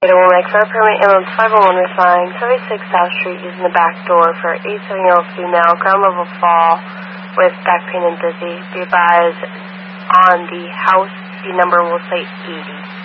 It will make for a permit ambulance 501 resign 76 South Street using the back door for 87-year-old female, ground level fall with back pain and dizzy. Be advised on the house, the number will say 80.